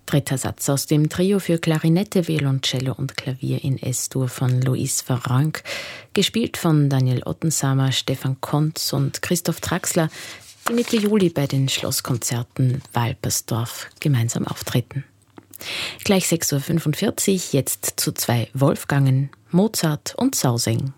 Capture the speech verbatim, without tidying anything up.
Dritter Satz aus dem Trio für Klarinette, Violoncello und Klavier in S-Dur von Luis Farranc, gespielt von Daniel Ottensamer, Stefan Kontz und Christoph Traxler, die Mitte Juli bei den Schlosskonzerten Walpersdorf gemeinsam auftreten. Gleich sechs Uhr fünfundvierzig, jetzt zu zwei Wolfgangen, Mozart und Sauseng.